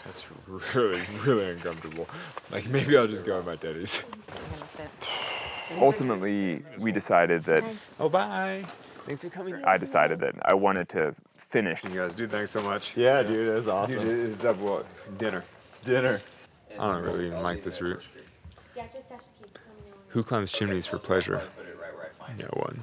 That's really, really uncomfortable. Like, maybe I'll just go with my teddies. Ultimately, we decided that... Oh, bye. Thanks for coming. I decided that I wanted to finish. You guys, dude, thanks so much. Yeah, dude, that's awesome. Dude, it's up what? Dinner. I don't really even like this route. Who climbs chimneys for pleasure? No one.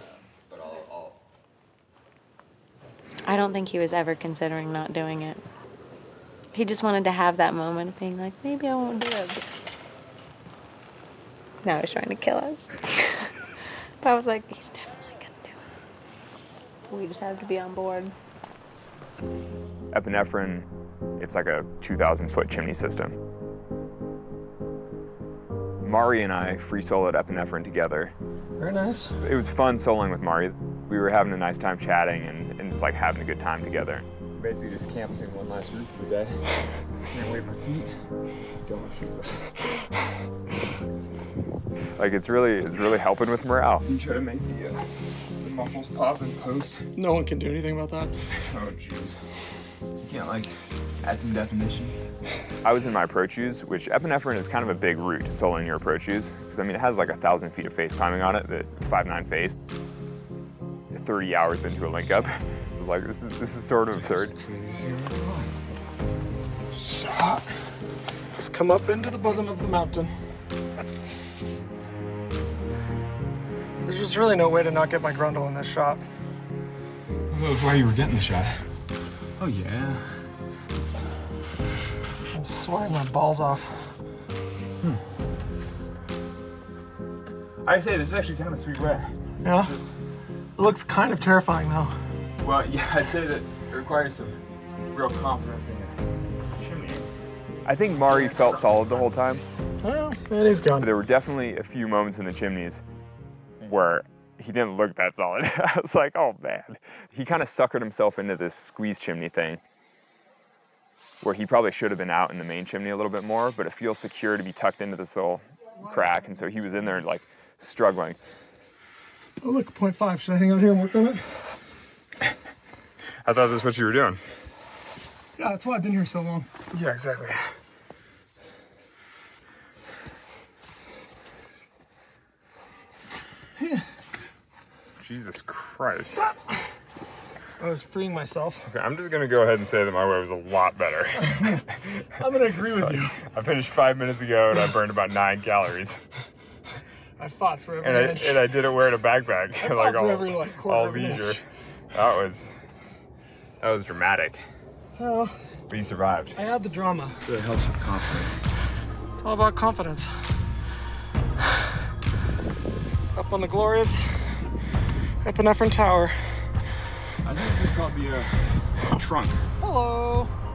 I don't think he was ever considering not doing it. He just wanted to have that moment of being like, maybe I won't do it. Now he's trying to kill us. But I was like, he's definitely gonna do it. We just have to be on board. Epinephrine, it's like a 2,000-foot chimney system. Mari and I free soloed Epinephrine together. Very nice. It was fun soloing with Mari. We were having a nice time chatting and just like having a good time together. Basically just canvassing one last route for the day. Can't wave my feet. Don't have shoes on. Like it's really helping with morale. You try to make the muscles pop and post. No one can do anything about that. Oh jeez. You can't like add some definition. I was in my Pro Shoes, which Epinephrine is kind of a big route to soloing your Pro Shoes. Because I mean, it has like 1,000 feet of face climbing on it, the 5'9" face. 30 hours into a link up. I was like, this is sort of absurd. Shot. Let's come up into the bosom of the mountain. There's just really no way to not get my grundle in this shot. That was why you were getting the shot. Oh yeah. I'm sweating my balls off. I say this is actually kind of a sweet way. Yeah? It looks kind of terrifying though. Well, yeah, I'd say that it requires some real confidence in your chimney. I think Mari felt solid the whole time. Well, and he's gone. There were definitely a few moments in the chimneys where he didn't look that solid. I was like, oh man. He kind of suckered himself into this squeeze chimney thing where he probably should have been out in the main chimney a little bit more, but it feels secure to be tucked into this little crack, and so he was in there like struggling. Oh look, 0.5. Should I hang out here and work on it? I thought that's what you were doing. Yeah, that's why I've been here so long. Yeah, exactly. Jesus Christ. I was freeing myself. Okay, I'm just gonna go ahead and say that my way was a lot better. I'm gonna agree with you. I finished 5 minutes ago and I burned about 9 calories. I fought for every inch. And I did it wearing a backpack. I fought for every quarter all of an leisure. inch. That was dramatic. Well, But you survived. I had the drama. So it helps with confidence. It's all about confidence. Up on the glorious Epinephrine Tower. I think this is called the trunk. Hello.